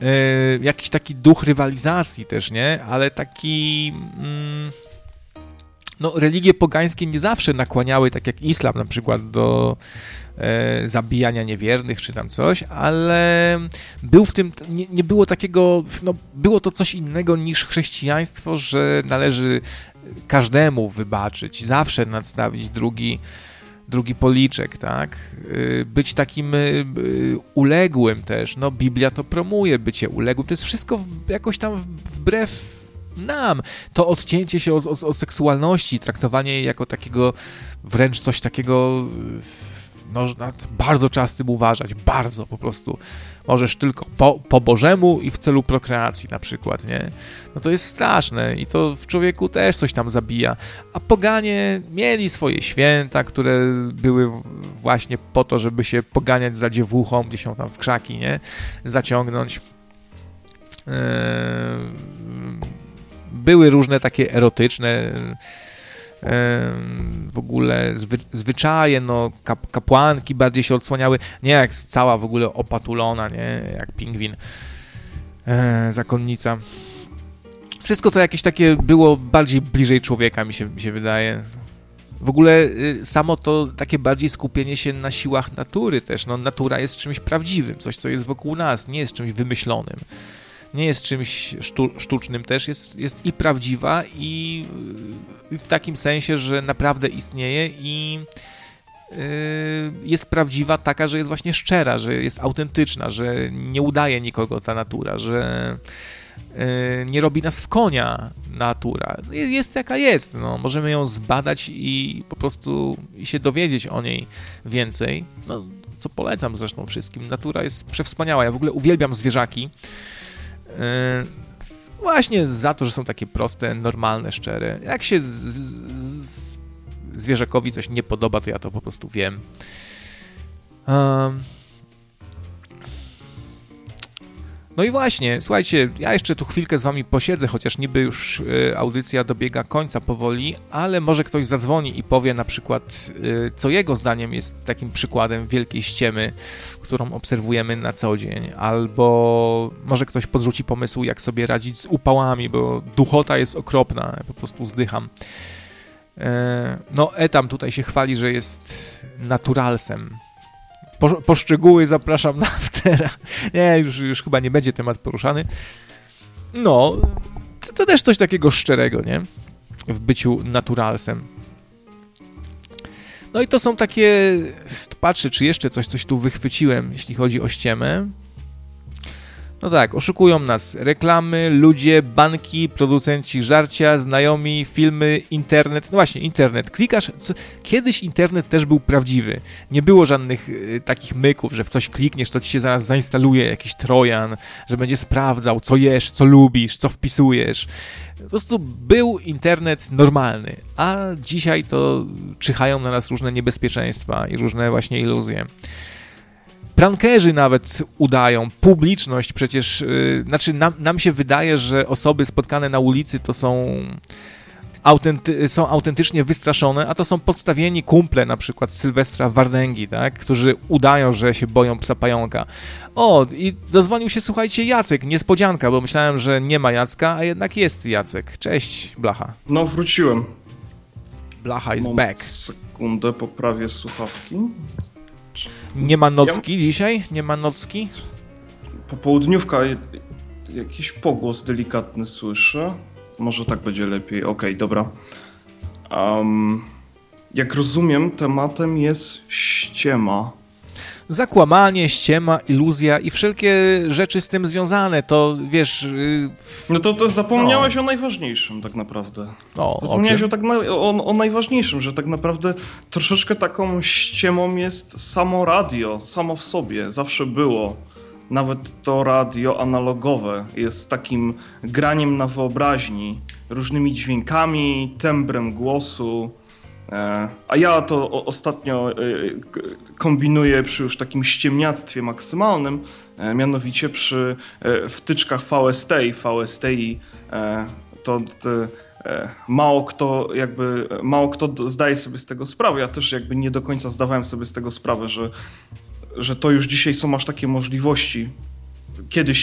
jakiś taki duch rywalizacji też, nie? Ale taki... No, religie pogańskie nie zawsze nakłaniały, tak jak islam na przykład, do zabijania niewiernych czy tam coś, ale był w tym, nie było takiego, no, było to coś innego niż chrześcijaństwo, że należy każdemu wybaczyć, zawsze nadstawić drugi policzek, tak? Być takim uległym też, no Biblia to promuje bycie uległym, to jest wszystko jakoś tam wbrew nam. To odcięcie się od seksualności, traktowanie jej jako takiego, wręcz coś takiego, no, bardzo trzeba z tym uważać, bardzo po prostu. Możesz tylko po Bożemu i w celu prokreacji na przykład, nie? No to jest straszne i to w człowieku też coś tam zabija. A poganie mieli swoje święta, które były właśnie po to, żeby się poganiać za dziewuchą, gdzieś ją tam w krzaki, nie? Zaciągnąć. Były różne takie erotyczne w ogóle zwyczaje, no kapłanki bardziej się odsłaniały, nie jak cała w ogóle opatulona, nie, jak pingwin, zakonnica. Wszystko to jakieś takie było bardziej bliżej człowieka, mi się wydaje. W ogóle samo to takie bardziej skupienie się na siłach natury też, no natura jest czymś prawdziwym, coś co jest wokół nas, nie jest czymś wymyślonym. Nie jest czymś sztucznym też, jest i prawdziwa i w takim sensie, że naprawdę istnieje i jest prawdziwa taka, że jest właśnie szczera, że jest autentyczna, że nie udaje nikogo ta natura, że nie robi nas w konia natura. Jest jaka jest, no, możemy ją zbadać i po prostu się dowiedzieć o niej więcej, no, co polecam zresztą wszystkim. Natura jest przewspaniała, ja w ogóle uwielbiam zwierzaki, właśnie za to, że są takie proste, normalne, szczere. Jak się zwierzakowi coś nie podoba, to ja to po prostu wiem. No i właśnie, słuchajcie, ja jeszcze tu chwilkę z wami posiedzę, chociaż niby już audycja dobiega końca powoli, ale może ktoś zadzwoni i powie na przykład, co jego zdaniem jest takim przykładem wielkiej ściemy, którą obserwujemy na co dzień, albo może ktoś podrzuci pomysł, jak sobie radzić z upałami, bo duchota jest okropna, ja po prostu zdycham. No, Etam tutaj się chwali, że jest naturalsem. Po szczegóły zapraszam na aftera. Nie, już chyba nie będzie temat poruszany. No, to też coś takiego szczerego, nie? W byciu naturalsem. No i to są takie... Patrzę, czy jeszcze coś tu wychwyciłem, jeśli chodzi o ściemę. No tak, oszukują nas reklamy, ludzie, banki, producenci żarcia, znajomi, filmy, internet. No właśnie, internet. Klikasz... Kiedyś internet też był prawdziwy. Nie było żadnych takich myków, że w coś klikniesz, to ci się zaraz zainstaluje jakiś trojan, że będzie sprawdzał, co jesz, co lubisz, co wpisujesz. Po prostu był internet normalny, a dzisiaj to czyhają na nas różne niebezpieczeństwa i różne właśnie iluzje. Prankerzy nawet udają, publiczność przecież, znaczy nam się wydaje, że osoby spotkane na ulicy to są autentycznie wystraszone, a to są podstawieni kumple, na przykład Sylwestra Wardęgi, tak, którzy udają, że się boją psa pająka. O, i dozwonił się, słuchajcie, Jacek, niespodzianka, bo myślałem, że nie ma Jacka, a jednak jest Jacek. Cześć, Blacha. No, wróciłem. Blacha is back. Sekundę, poprawię słuchawki. Nie ma nocki dzisiaj? Nie ma nocki? Popołudniówka, jakiś pogłos delikatny słyszę. Może tak będzie lepiej. Okej, dobra. Jak rozumiem, tematem jest ściema. Zakłamanie, ściema, iluzja i wszelkie rzeczy z tym związane, to wiesz... No to zapomniałeś o najważniejszym tak naprawdę. Zapomniałeś o najważniejszym, że tak naprawdę troszeczkę taką ściemą jest samo radio, samo w sobie, zawsze było. Nawet to radio analogowe jest takim graniem na wyobraźni, różnymi dźwiękami, tembrem głosu. A ja to ostatnio kombinuję przy już takim ściemniactwie maksymalnym, mianowicie przy wtyczkach VSTi. Mało kto zdaje sobie z tego sprawę. Ja też jakby nie do końca zdawałem sobie z tego sprawę, że to już dzisiaj są aż takie możliwości. Kiedyś